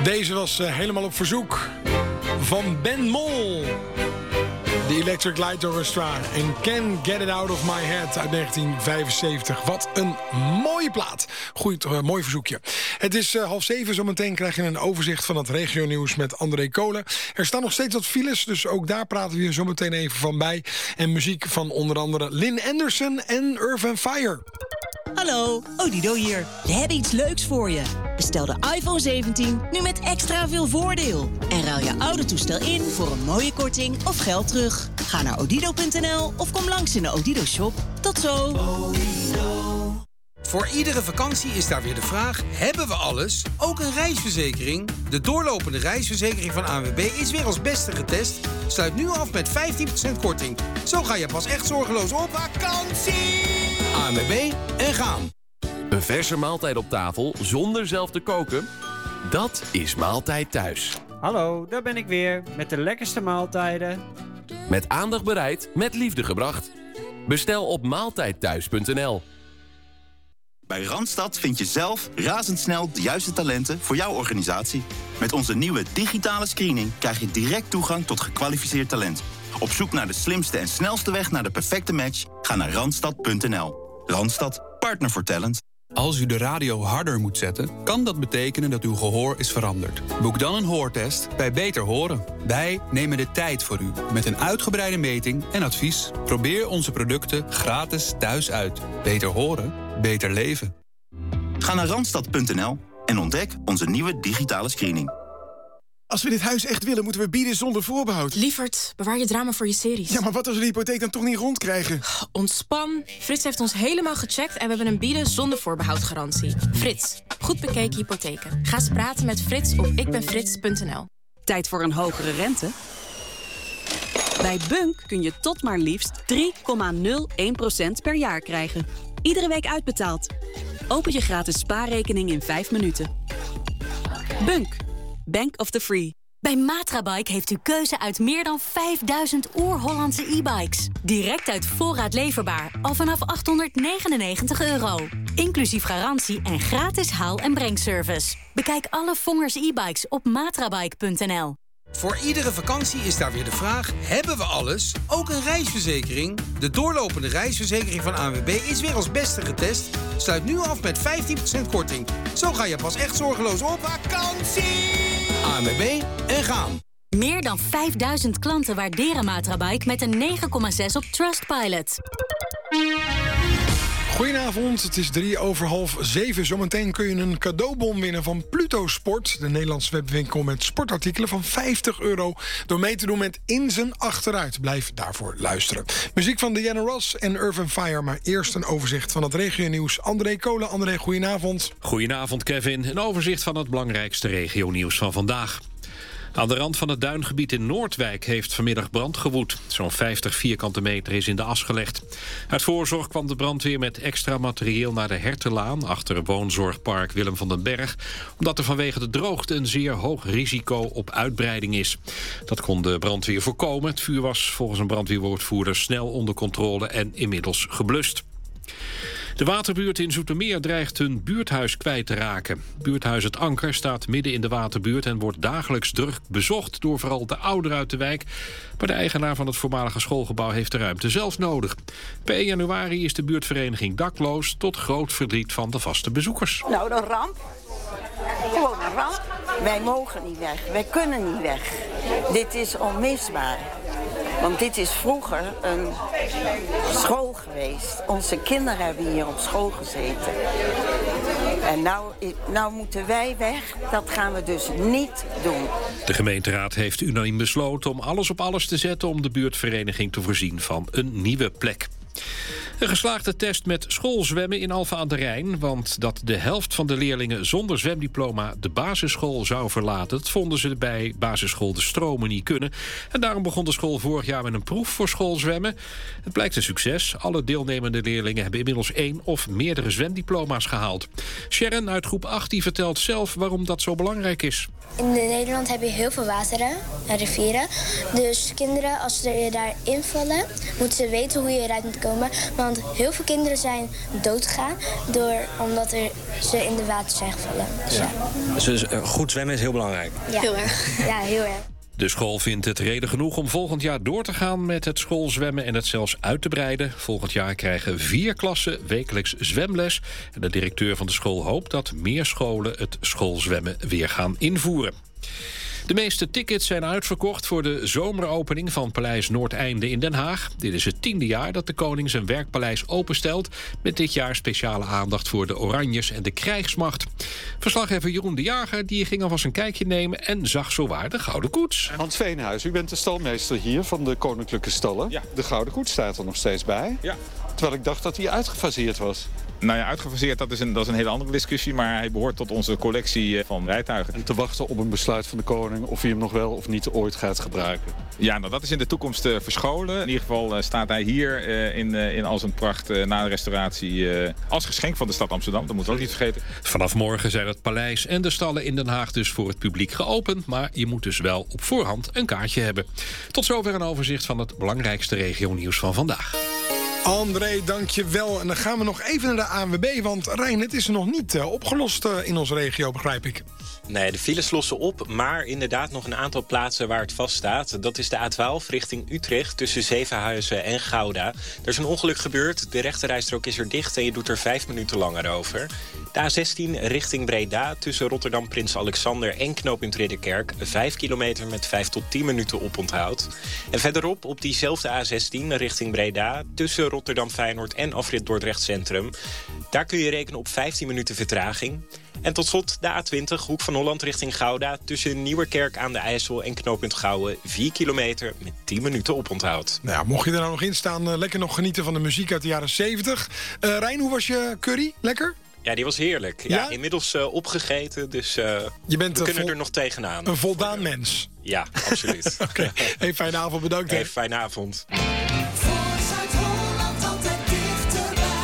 Deze was helemaal op verzoek van Ben Mol. The Electric Light Orchestra en Can't Get It Out of My Head uit 1975. Wat een mooie plaat. Goed, mooi verzoekje. Het is 6:30. Zometeen krijg je een overzicht van het regionieuws met André Kolen. Er staan nog steeds wat files, dus ook daar praten we je zo meteen even van bij. En muziek van onder andere Lynn Anderson en Earth & Fire. Hallo, Odido hier. We hebben iets leuks voor je. Bestel de iPhone 17 nu met extra veel voordeel. En ruil je oude toestel in voor een mooie korting of geld terug. Ga naar odido.nl of kom langs in de Odido shop. Tot zo. Odido. Voor iedere vakantie is daar weer de vraag: hebben we alles? Ook een reisverzekering? De doorlopende reisverzekering van ANWB is weer als beste getest. Sluit nu af met 15% korting. Zo ga je pas echt zorgeloos op vakantie. ANWB en gaan. Een verse maaltijd op tafel zonder zelf te koken? Dat is Maaltijd Thuis. Hallo, daar ben ik weer met de lekkerste maaltijden. Met aandacht bereid, met liefde gebracht. Bestel op maaltijdthuis.nl. Bij Randstad vind je zelf razendsnel de juiste talenten voor jouw organisatie. Met onze nieuwe digitale screening krijg je direct toegang tot gekwalificeerd talent. Op zoek naar de slimste en snelste weg naar de perfecte match? Ga naar randstad.nl. Randstad, partner voor talent. Als u de radio harder moet zetten, kan dat betekenen dat uw gehoor is veranderd. Boek dan een hoortest bij Beter Horen. Wij nemen de tijd voor u met een uitgebreide meting en advies. Probeer onze producten gratis thuis uit. Beter horen, beter leven. Ga naar randstad.nl en ontdek onze nieuwe digitale screening. Als we dit huis echt willen, moeten we bieden zonder voorbehoud. Lievert, bewaar je drama voor je series. Ja, maar wat als we de hypotheek dan toch niet rondkrijgen? Ontspan. Frits heeft ons helemaal gecheckt en we hebben een bieden zonder voorbehoud garantie. Frits, goed bekeken hypotheken. Ga eens praten met Frits op ikbenfrits.nl. Tijd voor een hogere rente? Bij Bunk kun je tot maar liefst 3,01% per jaar krijgen. Iedere week uitbetaald. Open je gratis spaarrekening in 5 minuten. Bunk. Bank of the Free. Bij Matrabike heeft u keuze uit meer dan 5000 oer-Hollandse e-bikes. Direct uit voorraad leverbaar, al vanaf €899. Inclusief garantie en gratis haal- en brengservice. Bekijk alle Vongers e-bikes op matrabike.nl. Voor iedere vakantie is daar weer de vraag: hebben we alles? Ook een reisverzekering? De doorlopende reisverzekering van ANWB is weer als beste getest. Sluit nu af met 15% korting. Zo ga je pas echt zorgeloos op vakantie. ANWB en gaan. Meer dan 5000 klanten waarderen Matrabike met een 9,6 op Trustpilot. Goedenavond, het is 6:03. Zometeen kun je een cadeaubon winnen van Pluto Sport, de Nederlandse webwinkel met sportartikelen van €50 door mee te doen met In zijn Achteruit. Blijf daarvoor luisteren. Muziek van Diana Ross en Earth & Fire, maar eerst een overzicht van het regionieuws. André Kolen. André, goedenavond. Goedenavond, Kevin. Een overzicht van het belangrijkste regionieuws van vandaag. Aan de rand van het duingebied in Noordwijk heeft vanmiddag brand gewoed. Zo'n 50 vierkante meter is in de as gelegd. Uit voorzorg kwam de brandweer met extra materieel naar de Hertelaan, achter het woonzorgpark Willem van den Berg, omdat er vanwege de droogte een zeer hoog risico op uitbreiding is. Dat kon de brandweer voorkomen. Het vuur was volgens een brandweerwoordvoerder snel onder controle en inmiddels geblust. De waterbuurt in Zoetermeer dreigt hun buurthuis kwijt te raken. Buurthuis Het Anker staat midden in de waterbuurt en wordt dagelijks druk bezocht door vooral de ouderen uit de wijk. Maar de eigenaar van het voormalige schoolgebouw heeft de ruimte zelf nodig. Per 1 januari is de buurtvereniging dakloos, tot groot verdriet van de vaste bezoekers. Nou, een ramp. Gewoon een ramp. Wij mogen niet weg. Wij kunnen niet weg. Dit is onmisbaar. Want dit is vroeger een school geweest. Onze kinderen hebben hier op school gezeten. En nou moeten wij weg. Dat gaan we dus niet doen. De gemeenteraad heeft unaniem besloten om alles op alles te zetten om de buurtvereniging te voorzien van een nieuwe plek. Een geslaagde test met schoolzwemmen in Alphen aan de Rijn. Want dat de helft van de leerlingen zonder zwemdiploma de basisschool zou verlaten, dat vonden ze bij basisschool De Stromen niet kunnen. En daarom begon de school vorig jaar met een proef voor schoolzwemmen. Het blijkt een succes. Alle deelnemende leerlingen hebben inmiddels 1 of meerdere zwemdiploma's gehaald. Sharon uit groep 8 die vertelt zelf waarom dat zo belangrijk is. In Nederland heb je heel veel wateren en rivieren. Dus kinderen, als ze daarin vallen, moeten ze weten hoe je eruit moet komen. Maar Want heel veel kinderen zijn doodgegaan omdat ze in de water zijn gevallen. Dus goed zwemmen is heel belangrijk. Ja. Heel erg. Ja, heel erg. De school vindt het reden genoeg om volgend jaar door te gaan met het schoolzwemmen en het zelfs uit te breiden. Volgend jaar krijgen 4 klassen wekelijks zwemles. En de directeur van de school hoopt dat meer scholen het schoolzwemmen weer gaan invoeren. De meeste tickets zijn uitverkocht voor de zomeropening van Paleis Noordeinde in Den Haag. Dit is het 10e jaar dat de koning zijn werkpaleis openstelt, met dit jaar speciale aandacht voor de Oranjes en de krijgsmacht. Verslaggever Jeroen de Jager die ging alvast een kijkje nemen en zag zowaar de Gouden Koets. Hans Veenhuis, u bent de stalmeester hier van de Koninklijke Stallen. Ja. De Gouden Koets staat er nog steeds bij. Ja. Terwijl ik dacht dat hij uitgefaseerd was. Nou ja, uitgefaseerd, dat is een hele andere discussie. Maar hij behoort tot onze collectie van rijtuigen. En te wachten op een besluit van de koning of hij hem nog wel of niet ooit gaat gebruiken. Ja, nou dat is in de toekomst verscholen. In ieder geval staat hij hier in al zijn pracht na de restauratie als geschenk van de stad Amsterdam. Dat moeten we ook niet vergeten. Vanaf morgen zijn het paleis en de stallen in Den Haag dus voor het publiek geopend. Maar je moet dus wel op voorhand een kaartje hebben. Tot zover een overzicht van het belangrijkste regionieuws van vandaag. André, dank je wel. En dan gaan we nog even naar de ANWB, want Rijn, het is nog niet opgelost in onze regio, begrijp ik. Nee, de files lossen op, maar inderdaad nog een aantal plaatsen waar het vaststaat. Dat is de A12 richting Utrecht tussen Zevenhuizen en Gouda. Er is een ongeluk gebeurd, de rechterrijstrook is er dicht en je doet er 5 minuten langer over. De A16 richting Breda tussen Rotterdam Prins Alexander en knooppunt Ridderkerk. 5 kilometer met 5 tot 10 minuten oponthoud. En verderop op diezelfde A16 richting Breda tussen Rotterdam Feyenoord en afrit Dordrecht Centrum. Daar kun je rekenen op 15 minuten vertraging. En tot slot de A20, Hoek van Holland richting Gouda. Tussen Nieuwerkerk aan de IJssel en knooppunt Gouwen. 4 kilometer met 10 minuten oponthoud. Nou ja, mocht je er nou nog in staan, lekker nog genieten van de muziek uit de jaren 70. Rijn, hoe was je curry? Lekker? Ja, die was heerlijk. Ja, inmiddels opgegeten, dus we kunnen er nog tegenaan. Een voldaan mens. Ja, absoluut. Oké. Hey, fijne avond, bedankt. Hey, fijne avond.